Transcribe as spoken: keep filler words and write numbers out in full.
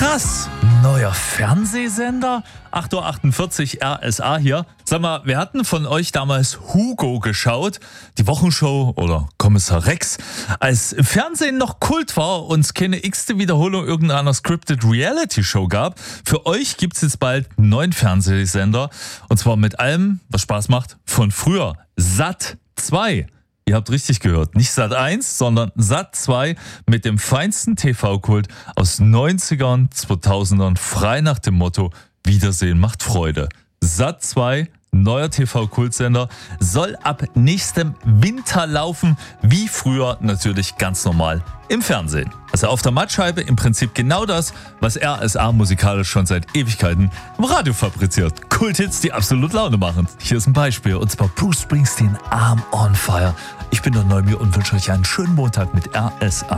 Krass, neuer Fernsehsender? acht Uhr achtundvierzig R S A hier. Sag mal, wir hatten von euch damals Hugo geschaut, die Wochenshow oder Kommissar Rex. Als Fernsehen noch Kult war und es keine x-te Wiederholung irgendeiner Scripted Reality Show gab, für euch gibt's jetzt bald einen neuen Fernsehsender. Und zwar mit allem, was Spaß macht, von früher. Sat zwei. Ihr habt richtig gehört, nicht Sat eins, sondern Sat zwei mit dem feinsten T V-Kult aus neunzigern, zweitausendern, frei nach dem Motto Wiedersehen macht Freude. Sat zwei, neuer T V-Kultsender, soll ab nächstem Winter laufen, wie früher natürlich ganz normal im Fernsehen. Also auf der Mattscheibe im Prinzip genau das, was R S A musikalisch schon seit Ewigkeiten im Radio fabriziert. Kulthits, die absolut Laune machen. Hier ist ein Beispiel, und zwar Bruce Springsteen, I'm on Fire. Ich bin der Neumir und wünsche euch einen schönen Montag mit R S A.